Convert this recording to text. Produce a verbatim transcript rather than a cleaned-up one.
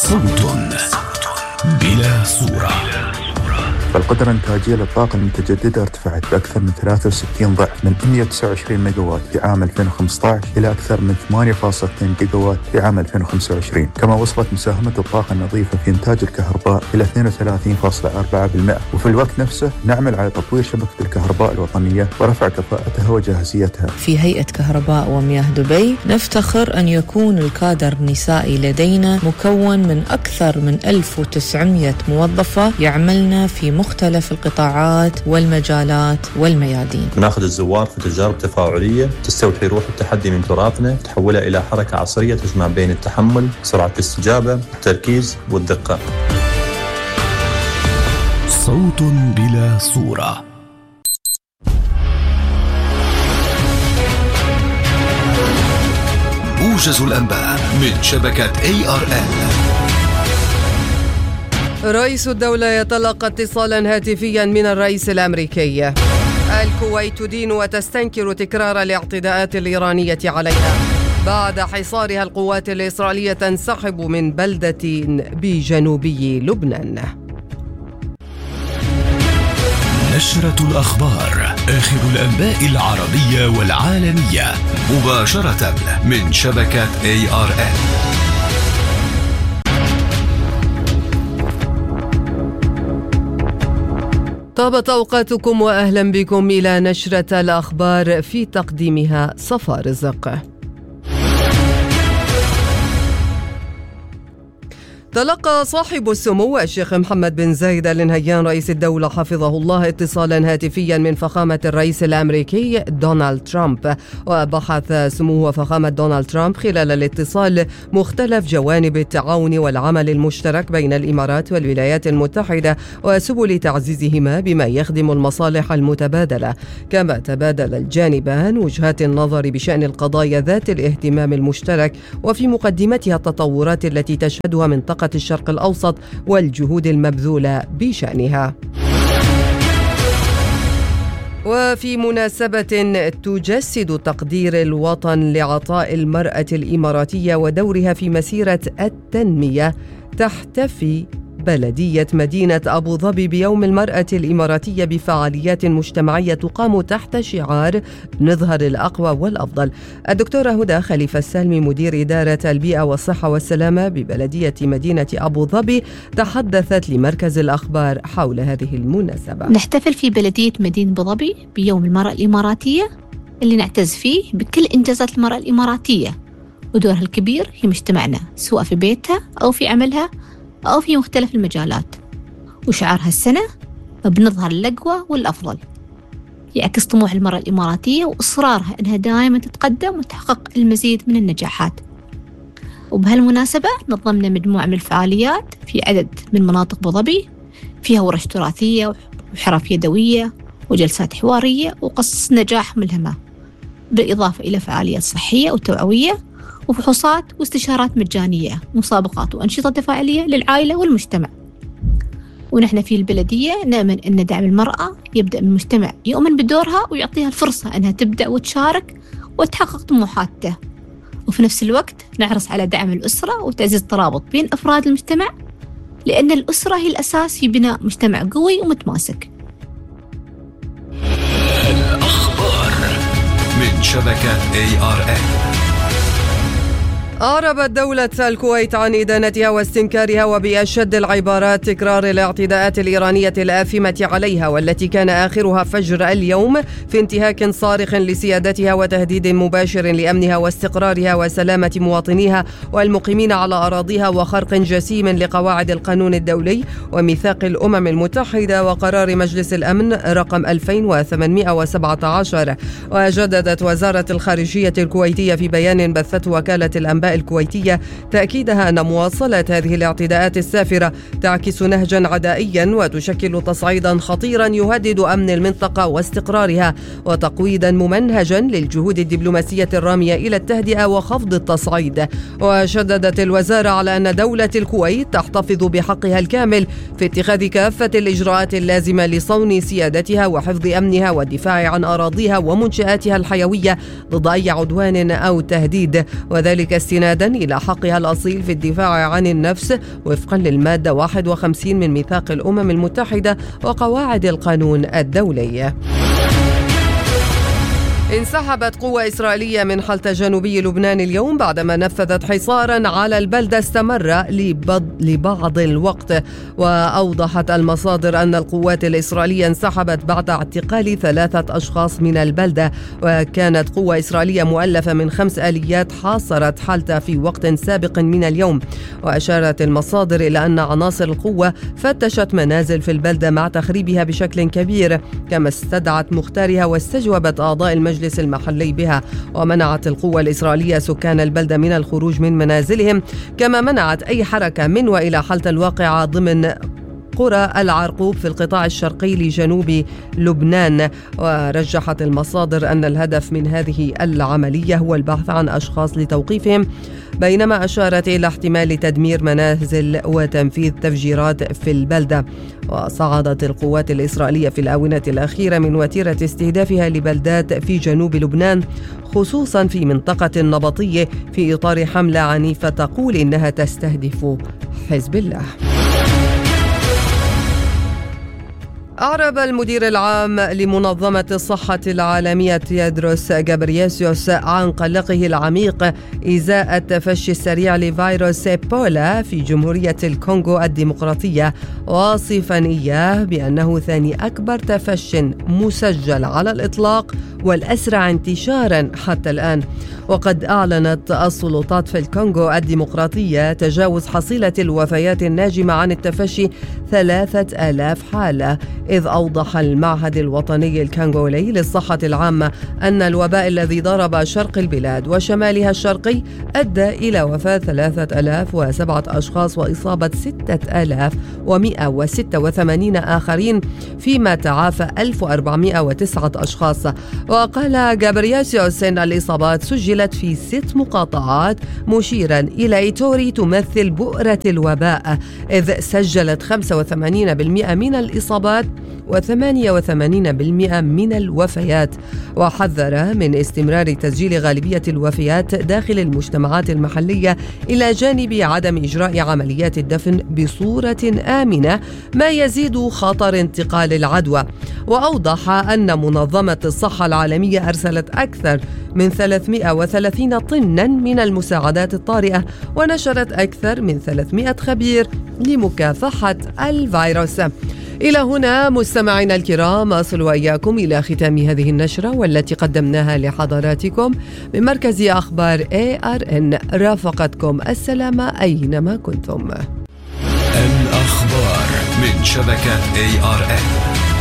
صوت بلا صورة. فالقدرة الإنتاجية للطاقة المتجددة ارتفعت بأكثر من ثلاثة وستين ضعف من مئة وتسعة وعشرين ميجاوات في عام ألفين وخمسة عشر إلى أكثر من ثمانية فاصلة اثنين جيجاوات في عام ألفين وخمسة وعشرين. كما وصلت مساهمة الطاقة النظيفة في إنتاج الكهرباء إلى اثنين وثلاثين فاصلة أربعة بالمئة. وفي الوقت نفسه نعمل على تطوير شبكة الكهرباء الوطنية ورفع كفاءتها وجاهزيتها. في هيئة كهرباء ومياه دبي نفتخر أن يكون الكادر النسائي لدينا مكون من أكثر من ألف وتسعمئة موظفة يعملن في مختلف القطاعات والمجالات والميادين. ناخذ الزوار في تجارب تفاعلية تستوحي روح التحدي من تراثنا، تحولها إلى حركة عصرية تجمع بين التحمل، سرعة الاستجابة، التركيز والدقة. صوت بلا صورة. موجز الأنباء من شبكة إيه آر إل. رئيس الدولة يتلقى اتصالا هاتفيا من الرئيس الأمريكي. الكويت تدين وتستنكر تكرار الاعتداءات الإيرانية عليها. بعد حصارها القوات الإسرائيلية تنسحب من بلدة بجنوبي لبنان. نشرة الأخبار، آخر الأنباء العربية والعالمية مباشرة من شبكة إيه آر إل. طابت أوقاتكم وأهلا بكم إلى نشرة الأخبار في تقديمها صفا رزق. تلقى صاحب السمو الشيخ محمد بن زايد آل نهيان رئيس الدولة حفظه الله اتصالا هاتفيا من فخامة الرئيس الأمريكي دونالد ترامب. وبحث سمو فخامة دونالد ترامب خلال الاتصال مختلف جوانب التعاون والعمل المشترك بين الإمارات والولايات المتحدة وسبل تعزيزهما بما يخدم المصالح المتبادلة. كما تبادل الجانبان وجهات النظر بشأن القضايا ذات الاهتمام المشترك وفي مقدمتها التطورات التي تشهدها منطقة الشرق الأوسط والجهود المبذولة بشأنها. وفي مناسبة تجسد تقدير الوطن لعطاء المرأة الإماراتية ودورها في مسيرة التنمية، تحتفي بلدية مدينة أبو ظبي بيوم المرأة الإماراتية بفعاليات مجتمعية تقام تحت شعار نظهر الأقوى والأفضل. الدكتورة هدى خليفة السالمي مدير إدارة البيئة والصحة والسلامة ببلدية مدينة أبو ظبي تحدثت لمركز الأخبار حول هذه المناسبة. نحتفل في بلدية مدينة أبو ظبي بيوم المرأة الإماراتية اللي نعتز فيه بكل إنجازات المرأة الإماراتية ودورها الكبير في مجتمعنا سواء في بيتها أو في عملها أو في مختلف المجالات. وشعارها السنة بنظهر الأقوى والأفضل، يعكس طموح المرأة الإماراتية وإصرارها أنها دائما تتقدم وتحقق المزيد من النجاحات. وبهالمناسبة نظمنا مجموعة من الفعاليات في عدد من مناطق أبو ظبي، فيها ورش تراثية وحرف يدوية وجلسات حوارية وقصص نجاح ملهمة، بالإضافة إلى فعاليات صحية وتوعوية وفحوصات واستشارات مجانية، مسابقات وأنشطة تفاعلية للعائلة والمجتمع. ونحن في البلدية نؤمن أن دعم المرأة يبدأ من المجتمع يؤمن بدورها ويعطيها الفرصة أنها تبدأ وتشارك وتحقق طموحاتها. وفي نفس الوقت نحرص على دعم الأسرة وتعزيز الترابط بين أفراد المجتمع، لأن الأسرة هي الأساس في بناء مجتمع قوي ومتماسك. الأخبار من شبكة إيه آر إل. أعربت دولة الكويت عن إدانتها واستنكارها وبأشد العبارات تكرار الاعتداءات الإيرانية الآثمة عليها، والتي كان آخرها فجر اليوم في انتهاك صارخ لسيادتها وتهديد مباشر لأمنها واستقرارها وسلامة مواطنيها والمقيمين على أراضيها، وخرق جسيم لقواعد القانون الدولي وميثاق الأمم المتحدة وقرار مجلس الأمن رقم ألفين وثمانمئة وسبعة عشر. وجددت وزارة الخارجية الكويتية في بيان بثته وكالة الأنباء الكويتية تأكيدها أن مواصلة هذه الاعتداءات السافرة تعكس نهجا عدائيا وتشكل تصعيدا خطيرا يهدد أمن المنطقة واستقرارها، وتقويدا ممنهجا للجهود الدبلوماسية الرامية إلى التهدئة وخفض التصعيد. وشددت الوزارة على أن دولة الكويت تحتفظ بحقها الكامل في اتخاذ كافة الإجراءات اللازمة لصون سيادتها وحفظ أمنها والدفاع عن أراضيها ومنشآتها الحيوية ضد أي عدوان أو تهديد، وذلك استنادا إلى حقها الأصيل في الدفاع عن النفس وفقا للمادة واحد وخمسين من ميثاق الأمم المتحدة وقواعد القانون الدولي. انسحبت قوة إسرائيلية من حلتا جنوبي لبنان اليوم بعدما نفذت حصارا على البلدة استمر لبعض الوقت. وأوضحت المصادر أن القوات الإسرائيلية انسحبت بعد اعتقال ثلاثة أشخاص من البلدة. وكانت قوة إسرائيلية مؤلفة من خمس آليات حاصرت حلتا في وقت سابق من اليوم. وأشارت المصادر إلى أن عناصر القوة فتشت منازل في البلدة مع تخريبها بشكل كبير، كما استدعت مختارها واستجوبت أعضاء المجلس المحلي بها. ومنعت القوة الإسرائيلية سكان البلدة من الخروج من منازلهم، كما منعت أي حركة من وإلى حلتا الواقعة ضمن قرى العرقوب في القطاع الشرقي لجنوب لبنان. ورجحت المصادر أن الهدف من هذه العملية هو البحث عن أشخاص لتوقيفهم، بينما أشارت إلى احتمال تدمير منازل وتنفيذ تفجيرات في البلدة. وصعدت القوات الإسرائيلية في الآونة الأخيرة من وتيرة استهدافها لبلدات في جنوب لبنان، خصوصا في منطقة النبطية، في إطار حملة عنيفة تقول إنها تستهدف حزب الله. أعرب المدير العام لمنظمة الصحة العالمية تيدروس غابرييسوس عن قلقه العميق إزاء التفشي السريع لفيروس إيبولا في جمهورية الكونغو الديمقراطية، واصفا إياه بأنه ثاني أكبر تفش مسجل على الإطلاق والأسرع انتشارا حتى الآن. وقد أعلنت السلطات في الكونغو الديمقراطية تجاوز حصيلة الوفيات الناجمة عن التفشي ثلاثة آلاف حالة، إذ أوضح المعهد الوطني الكونغولي للصحة العامة أن الوباء الذي ضرب شرق البلاد وشمالها الشرقي أدى إلى وفاة ثلاثة آلاف وسبعة أشخاص وإصابة ستة آلاف ومئة وستة وثمانين آخرين، فيما تعافى ألف وأربعمئة وتسعة أشخاص. وقال غابرييسوس أن الإصابات سجلت في ست مقاطعات، مشيرا إلى إيتوري تمثل بؤرة الوباء، إذ سجلت خمسة وثمانين بالمئة من الإصابات وثمانية وثمانين بالمئة من الوفيات. وحذر من استمرار تسجيل غالبية الوفيات داخل المجتمعات المحلية إلى جانب عدم إجراء عمليات الدفن بصورة آمنة، ما يزيد خطر انتقال العدوى. وأوضح أن منظمة الصحة العالمية أرسلت أكثر من ثلاثمئة وثلاثين طنا من المساعدات الطارئة، ونشرت أكثر من ثلاثمئة خبير لمكافحة الفيروس. إلى هنا مستمعينا الكرام أصل وإياكم إلى ختام هذه النشرة والتي قدمناها لحضراتكم من مركز أخبار إيه آر إن. رافقتكم السلامة أينما كنتم. الأخبار من شبكة إيه آر إن.